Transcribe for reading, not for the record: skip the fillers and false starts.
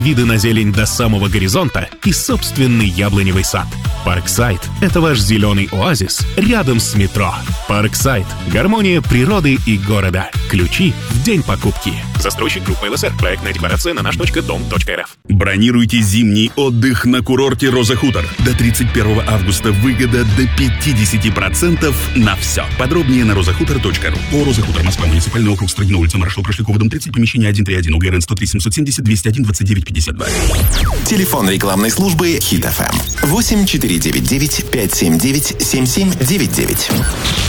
виды на зелень до самого горизонта и собственный яблоневый сад. Парксайд – это ваш зеленый оазис рядом с метро. Парксайд – гармония природы и города. Ключи в день покупки. Застройщик группа ЛСР. Проектная декларация на наш.дом.рф. Бронируйте зимний отдых на курорте Роза Хутор. До 31 августа выгода до 50% на все. Подробнее на rozahutор.ru. О, Роза Хутор, Москва, муниципальный округ, Строгино, улица Маршала Прошлякова, дом 30, помещение 131, УГРН 103 770 201 29 52. Телефон рекламной службы Хит FM 8499 579 7799.